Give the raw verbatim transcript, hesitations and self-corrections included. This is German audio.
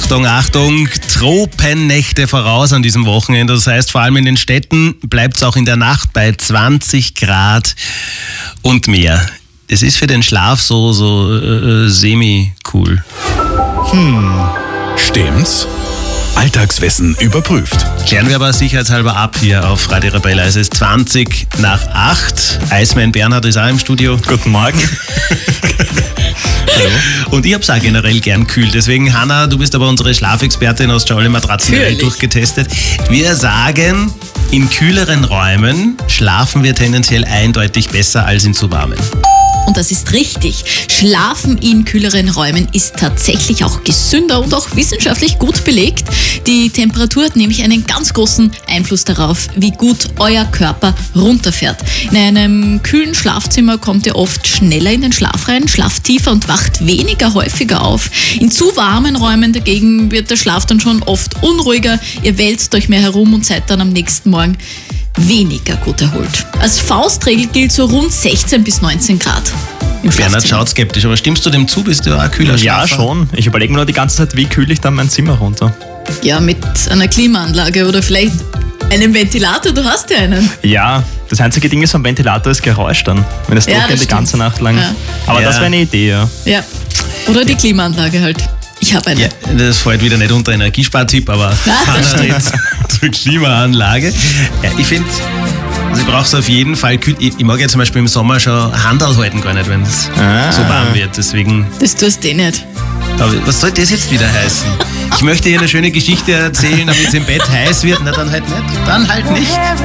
Achtung, Achtung, Tropennächte voraus an diesem Wochenende. Das heißt, vor allem in den Städten bleibt es auch in der Nacht bei zwanzig Grad und mehr. Es ist für den Schlaf so, so äh, semi-cool. Hm, stimmt's? Alltagswissen überprüft. Klären wir aber sicherheitshalber ab hier auf Radio Rebella. Es ist zwanzig nach acht. Iceman Bernhard ist auch im Studio. Guten Morgen. Hallo. Und ich hab's auch generell gern kühl. Deswegen, Hanna, du bist aber unsere Schlafexpertin, hast schon alle Matratzen durchgetestet. Wir sagen, in kühleren Räumen schlafen wir tendenziell eindeutig besser als in zu warmen. Und das ist richtig. Schlafen in kühleren Räumen ist tatsächlich auch gesünder und auch wissenschaftlich gut belegt. Die Temperatur hat nämlich einen ganz großen Einfluss darauf, wie gut euer Körper runterfährt. In einem kühlen Schlafzimmer kommt ihr oft schneller in den Schlaf rein, schlaft tiefer und wacht weniger häufiger auf. In zu warmen Räumen dagegen wird der Schlaf dann schon oft unruhiger. Ihr wälzt euch mehr herum und seid dann am nächsten Morgen weniger gut erholt. Als Faustregel gilt so rund sechzehn bis neunzehn Grad. Bernhard schaut skeptisch, aber stimmst du dem zu? Bist du auch ein kühler Schlafer? Ja, schon. Ich überlege mir nur die ganze Zeit, wie kühle ich dann mein Zimmer runter. Ja, mit einer Klimaanlage oder vielleicht einem Ventilator. Du hast ja einen. Ja, das einzige Ding ist am Ventilator ist Geräusch dann, wenn es Ja, trocknet das die ganze stimmt. Nacht lang. Ja. Aber Ja. das wäre eine Idee, ja. Ja. Oder die Klimaanlage halt. Ich habe eine. Ja, das fällt wieder nicht unter Energiespartipp, aber Ah, das Hanna redet zur Klimaanlage. Ja, ich finde, also ich brauche es auf jeden Fall kühl. Ich, ich mag ja zum Beispiel im Sommer schon Hand aushalten gar nicht, wenn es Ah. so warm wird. Deswegen, Das tust du eh nicht. aber was soll das jetzt wieder heißen? Ich möchte hier eine schöne Geschichte erzählen, damit es im Bett heiß wird. Na, dann halt nicht. Dann halt nicht.